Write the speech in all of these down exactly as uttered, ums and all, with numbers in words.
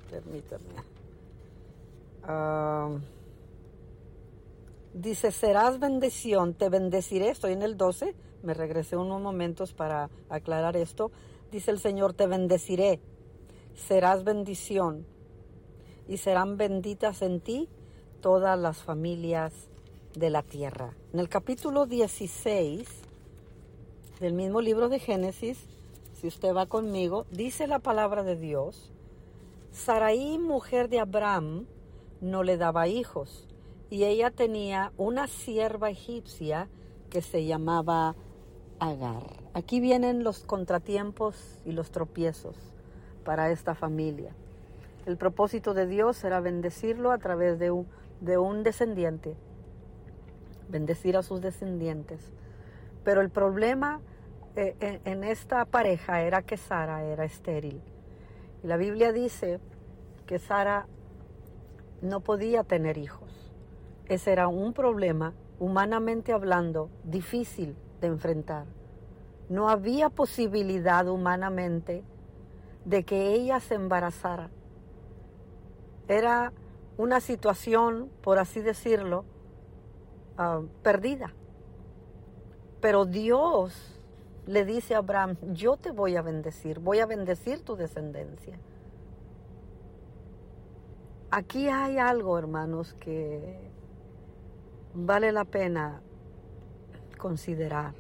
permítame. Uh, dice, serás bendición, te bendeciré. Estoy en el doce, me regresé unos momentos para aclarar esto. Dice el Señor, te bendeciré, serás bendición y serán benditas en ti todas las familias de la tierra. En el capítulo dieciséis del mismo libro de Génesis, si usted va conmigo, dice la palabra de Dios, Sarai, mujer de Abraham, no le daba hijos, y ella tenía una sierva egipcia que se llamaba Agar. Aquí vienen los contratiempos y los tropiezos para esta familia. El propósito de Dios era bendecirlo a través de un, de un descendiente, bendecir a sus descendientes. Pero el problema eh, en, en esta pareja era que Sara era estéril. Y la Biblia dice que Sara no podía tener hijos. Ese era un problema, humanamente hablando, difícil de enfrentar. No había posibilidad humanamente de que ella se embarazara. Era una situación, por así decirlo, uh, perdida. Pero Dios le dice a Abraham, yo te voy a bendecir, voy a bendecir tu descendencia. Aquí hay algo, hermanos, que vale la pena considerar.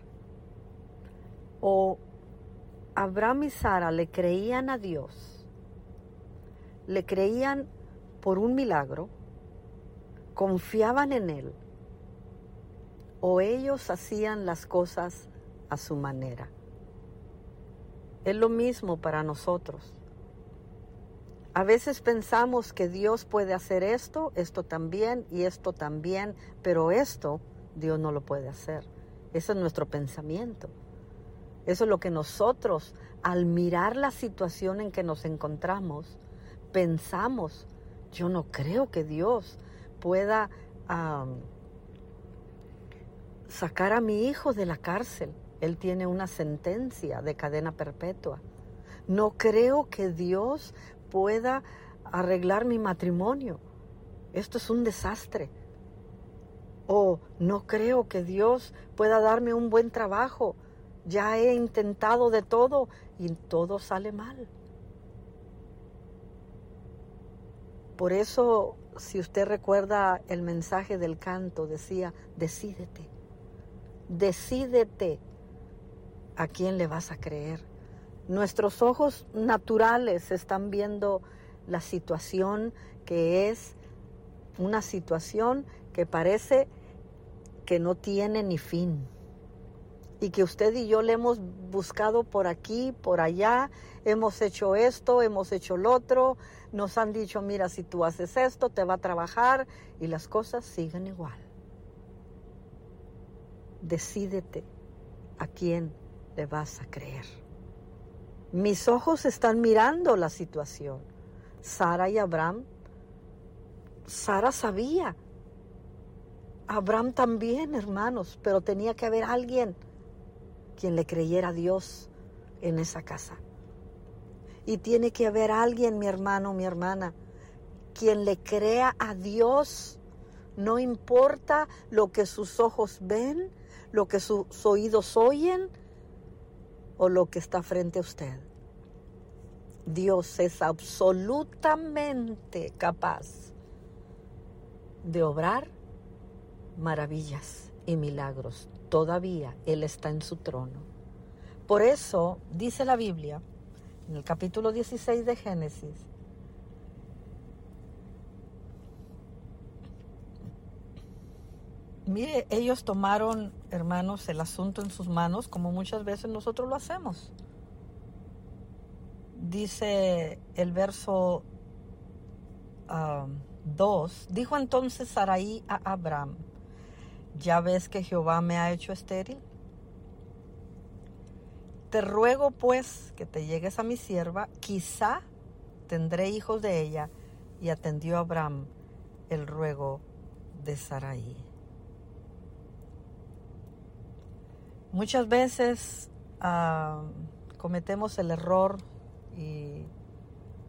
O Abraham y Sara le creían a Dios, le creían por un milagro, confiaban en Él, o ellos hacían las cosas a su manera. Es lo mismo para nosotros. A veces pensamos que Dios puede hacer esto, esto también y esto también, pero esto Dios no lo puede hacer. Ese es nuestro pensamiento. Eso es lo que nosotros, al mirar la situación en que nos encontramos, pensamos, yo no creo que Dios pueda um, sacar a mi hijo de la cárcel. Él tiene una sentencia de cadena perpetua. No creo que Dios pueda arreglar mi matrimonio. Esto es un desastre. O no creo que Dios pueda darme un buen trabajo. Ya he intentado de todo y todo sale mal. Por eso, si usted recuerda el mensaje del canto, decía, decídete, decídete a quién le vas a creer. Nuestros ojos naturales están viendo la situación que es una situación que parece que no tiene ni fin. Y que usted y yo le hemos buscado por aquí, por allá, hemos hecho esto, hemos hecho lo otro, nos han dicho, mira, si tú haces esto, te va a trabajar, y las cosas siguen igual. Decídete a quién le vas a creer. Mis ojos están mirando la situación. Sara y Abraham, Sara sabía, Abraham también, hermanos, pero tenía que haber alguien quien le creyera a Dios en esa casa. Y tiene que haber alguien, mi hermano, mi hermana, quien le crea a Dios, no importa lo que sus ojos ven, lo que sus oídos oyen o lo que está frente a usted. Dios es absolutamente capaz de obrar maravillas y milagros. Todavía Él está en su trono. Por eso dice la Biblia, en el capítulo dieciséis de Génesis, mire, ellos tomaron, hermanos, el asunto en sus manos, como muchas veces nosotros lo hacemos. Dice el verso dos, um, dijo entonces Sarai a Abraham, ¿ya ves que Jehová me ha hecho estéril? Te ruego pues que te llegues a mi sierva, quizá tendré hijos de ella. Y atendió Abraham el ruego de Sarai. Muchas veces uh, cometemos el error y